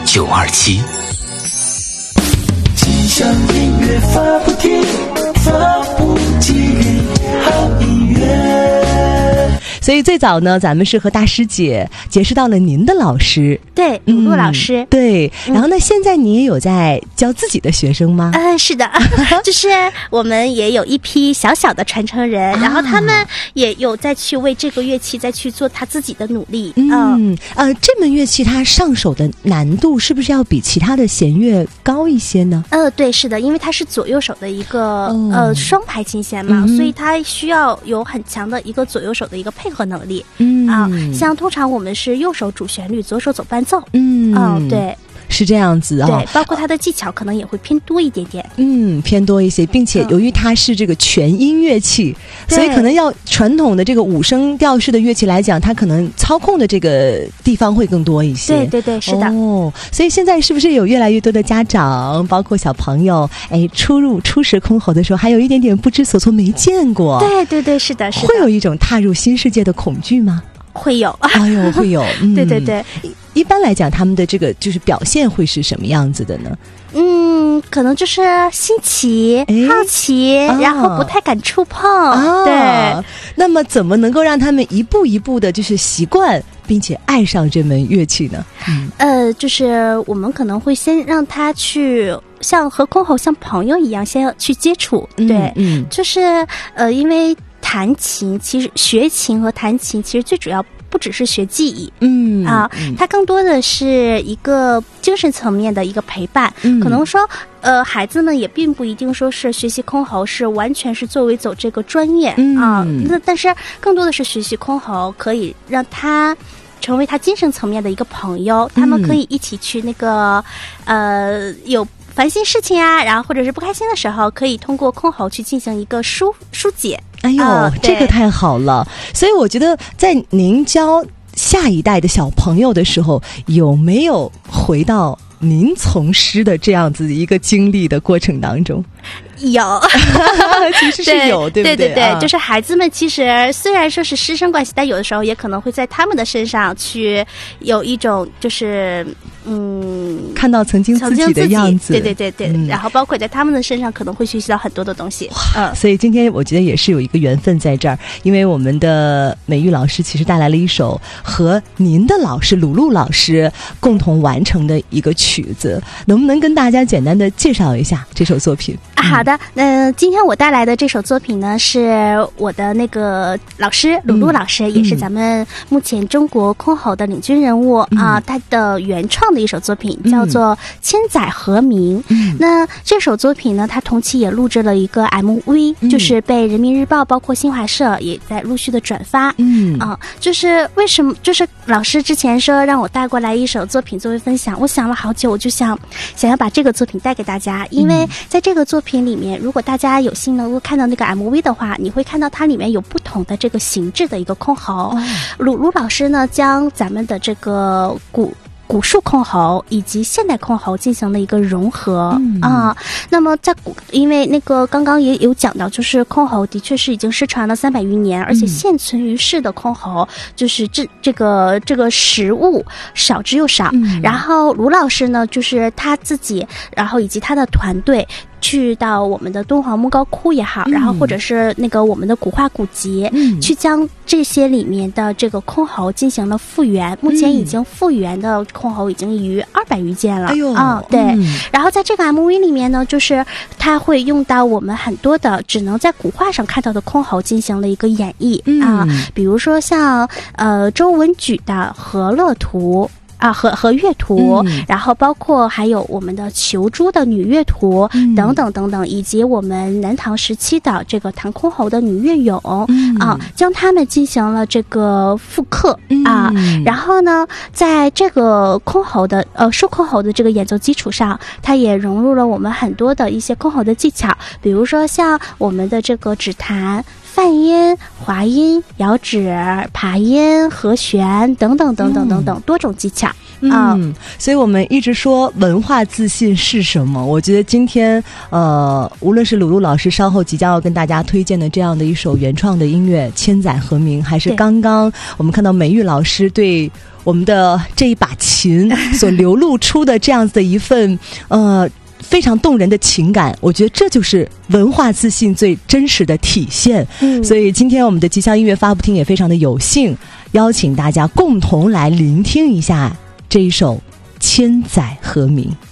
927。 吉祥音乐发不停，发不停，好音乐。 所以最早呢，咱们是和大师姐结识到了您的老师， 对，鲁鲁老师， 对。然后呢，现在你也有在教自己的学生吗？ 是的，就是我们也有一批小小的传承人，然后他们也有再去为这个乐器再去做他自己的努力。 这门乐器它上手的难度是不是要比其他的弦乐高一些呢？ 对，是的，因为它是左右手的一个双排琴弦嘛，所以它需要有很强的一个左右手的一个配合能力。像通常我们是右手主旋律，左手走伴奏。对。 是这样子啊， 对，包括它的技巧可能也会偏多一点点， 偏多一些，并且由于它是这个全音乐器，所以可能要传统的这个五声调式的乐器来讲，它可能操控的这个地方会更多一些。 对对对，是的。 所以现在是不是有越来越多的家长，包括小朋友，初识箜篌的时候，还有一点点不知所措，没见过。 对对对，是的，是的。 会有一种踏入新世界的恐惧吗？ 会有， 会有。 对对对。 一般来讲，他们的这个就是表现会是什么样子的呢？ 可能就是新奇、好奇，然后不太敢触碰。对。 那么怎么能够让他们一步一步的，就是习惯并且爱上这门乐器呢？ 就是我们可能会先让他去像和箜篌像朋友一样，先要去接触。对，就是因为弹琴，其实学琴和弹琴其实最主要不只是学技艺，它更多的是一个精神层面的一个陪伴。可能说，孩子们也并不一定说是学习箜篌是完全是作为走这个专业但是更多的是学习箜篌可以让他成为他精神层面的一个朋友，他们可以一起去那个有烦心事情啊，然后或者是不开心的时候，可以通过箜篌去进行一个疏解。 这个太好了。所以我觉得在您教下一代的小朋友的时候，有没有回到您从师的这样子一个经历的过程当中？ 有其实是有，对不对？ 对，就是孩子们其实虽然说是师生关系，但有的时候也可能会在他们的身上去有一种就是看到曾经自己的样子。 对，然后包括在他们的身上可能会学习到很多的东西。 所以今天我觉得也是有一个缘分在这儿，因为我们的美玉老师其实带来了一首和您的老师鲁鲁老师共同完成的一个曲子，能不能跟大家简单的介绍一下这首作品？ 好的，今天我带来的这首作品呢，是我的那个老师鲁鲁老师，也是咱们目前中国箜篌的领军人物他的原创的一首作品，叫做《千载和鸣》。那这首作品呢，他同期也录制了一个 MV，就是被人民日报包括新华社也在陆续的转发。就是为什么？就是老师之前说让我带过来一首作品作为分享，我想了好久，我就想要把这个作品带给大家，因为在这个作品里面，如果大家有幸能够看到那个 MV 的话，你会看到它里面有不同的这个形制的一个箜篌。鲁老师呢，将咱们的这个古树箜篌以及现代箜篌进行了一个融合那么因为那个刚刚也有讲到，就是箜篌的确是已经失传了300余年，而且现存于世的箜篌就是这个实物少之又少。然后鲁老师呢，就是他自己，然后以及他的团队去到我们的敦煌莫高窟也好，然后或者是那个我们的古画古籍，去将这些里面的这个箜篌进行了复原。目前已经复原的箜篌已经逾200余件了。对。然后在这个 MV 里面呢，就是它会用到我们很多的只能在古画上看到的箜篌进行了一个演绎比如说像周文举的《和乐图》和乐图，然后包括还有我们的裘珠的女乐图等等等等，以及我们南唐时期的这个弹箜篌的女乐俑将它们进行了这个复刻然后呢，在这个箜篌的竖箜篌的这个演奏基础上，它也融入了我们很多的一些箜篌的技巧，比如说像我们的这个指弹、 泛音、滑音、摇指、爬音、和弦等等等等等等多种技巧。 所以我们一直说文化自信是什么？我觉得今天无论是鲁鲁老师稍后即将要跟大家推荐的这样的一首原创的音乐《千载和鸣》，还是刚刚我们看到美玉老师对我们的这一把琴所流露出的这样子的一份非常动人的情感，我觉得这就是文化自信最真实的体现。所以今天我们的吉祥音乐发布厅也非常的有幸邀请大家共同来聆听一下这一首《千载和鸣》。